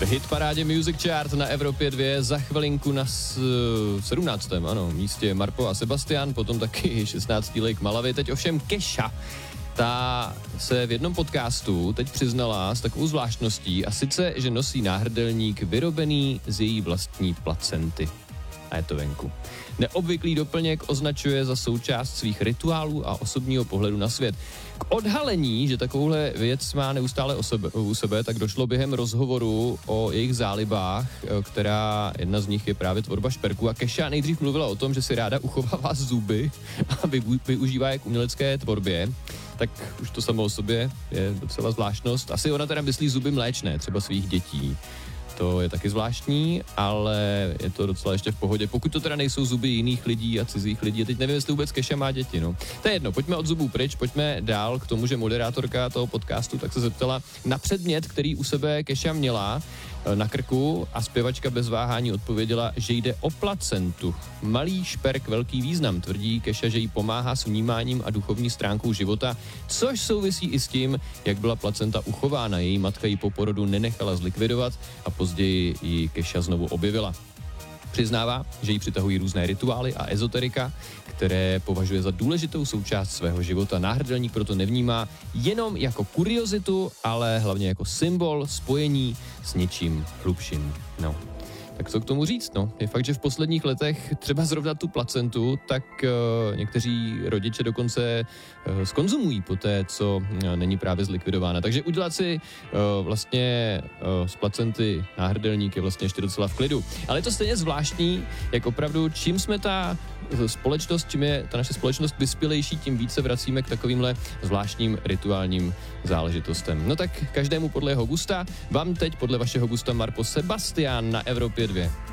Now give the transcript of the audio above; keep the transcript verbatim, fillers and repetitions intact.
Hit parádě Music Chart na Evropě dva za chvilinku na sedmnáctém ano, místě Marpo a Sebastian, potom taky šestnáctý Lake Malawi, teď ovšem Kesha. Ta se v jednom podcastu teď přiznala s takovou zvláštností, a sice, že nosí náhrdelník vyrobený z její vlastní placenty. A je to venku. Neobvyklý doplněk označuje za součást svých rituálů a osobního pohledu na svět. K odhalení, že takovouhle věc má neustále o sebe, u sebe, tak došlo během rozhovoru o jejich zálibách, která jedna z nich je právě tvorba šperků. A Kesha nejdřív mluvila o tom, že si ráda uchovává zuby a využívá je k umělecké tvorbě. Tak už to samo o sobě je docela zvláštnost. Asi ona teda myslí zuby mléčné, třeba svých dětí. To je taky zvláštní, ale je to docela ještě v pohodě. Pokud to teda nejsou zuby jiných lidí a cizích lidí, teď nevím, jestli vůbec Kesha má děti, no. To je jedno, pojďme od zubů pryč, pojďme dál k tomu, že moderátorka toho podcastu tak se zeptala na předmět, který u sebe Kesha měla na krku, a zpěvačka bez váhání odpověděla, že jde o placentu. Malý šperk, velký význam, tvrdí Kesha, že jí pomáhá s vnímáním a duchovní stránkou života, což souvisí i s tím, jak byla placenta uchována. Její matka ji po porodu nenechala zlikvidovat a později ji Kesha znovu objevila. Přiznává, že jí přitahují různé rituály a ezoterika, které považuje za důležitou součást svého života. Náhrdelník proto nevnímá jenom jako kuriozitu, ale hlavně jako symbol spojení s něčím hlubším. No. Tak co k tomu říct, no? Je fakt, že v posledních letech třeba zrovna tu placentu, tak uh, někteří rodiče dokonce uh, skonzumují po té, co uh, není právě zlikvidována. Takže udělat si uh, vlastně uh, z placenty náhrdelník je vlastně ještě docela v klidu. Ale je to stejně zvláštní, jak opravdu, čím jsme ta společnost, čím je ta naše společnost vyspělejší, tím více vracíme k takovýmhle zvláštním rituálním záležitostem. No tak každému podle jeho gusta, vám teď podle vašeho gusta Marpo Sebastian na Evropě dva.